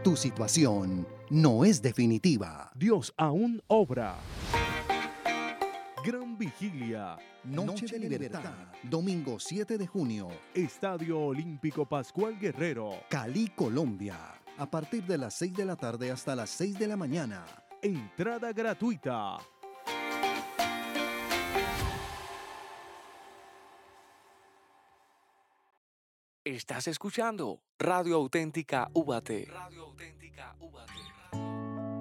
Tu situación no es definitiva. Dios aún obra. Gran Vigilia. Noche de Libertad, domingo 7 de junio, Estadio Olímpico Pascual Guerrero. Cali, Colombia. A partir de las 6 de la tarde hasta las 6 de la mañana. Entrada gratuita. Estás escuchando Radio Auténtica UBAT. Radio Auténtica UBAT.